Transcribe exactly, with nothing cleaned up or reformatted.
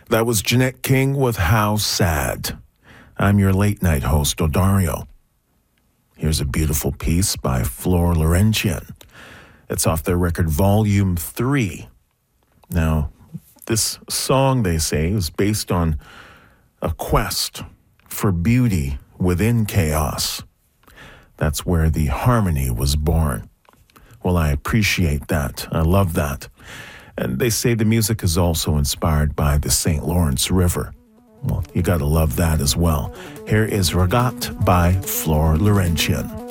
That was Jeanette King with How Sad. I'm your late night host, Odario. Here's a beautiful piece by Flor Laurentian. It's off their record Volume three. Now, this song, they say, is based on a quest for beauty within chaos. That's where the harmony was born. Well, I appreciate that. I love that. And they say the music is also inspired by the Saint Lawrence River. Well, you gotta love that as well. Here is Regat by Flor Laurentian.